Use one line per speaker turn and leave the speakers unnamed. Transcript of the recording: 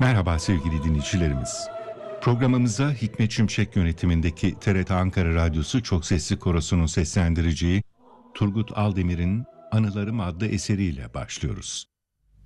Merhaba sevgili dinleyicilerimiz. Programımıza Hikmet Şimşek yönetimindeki TRT Ankara Radyosu Çok Sesli Korosu'nun seslendireceği Turgut Aldemir'in Anılarım adlı eseriyle başlıyoruz.